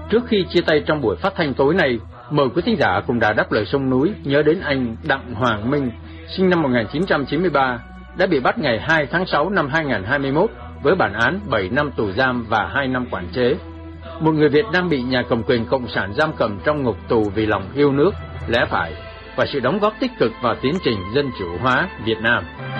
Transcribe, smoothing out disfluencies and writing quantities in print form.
Trước khi chia tay trong buổi phát thanh tối nay, mời quý thính giả cùng Đà Đáp Lời Sông Núi nhớ đến anh Đặng Hoàng Minh, sinh năm 1993, đã bị bắt ngày 2 tháng 6 năm 2021 với bản án 7 năm tù giam và 2 năm quản chế. Một người Việt đang bị nhà cầm quyền Cộng sản giam cầm trong ngục tù vì lòng yêu nước, lẽ phải và sự đóng góp tích cực vào tiến trình dân chủ hóa Việt Nam.